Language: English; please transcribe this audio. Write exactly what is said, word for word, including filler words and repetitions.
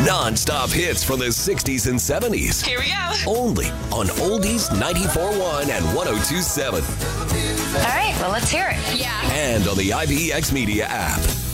Non-stop hits from the sixties and seventies. Here we go. Only on Oldies ninety-four point one and one oh two point seven. All right, well, let's hear it. Yeah. And on the I B X Media app.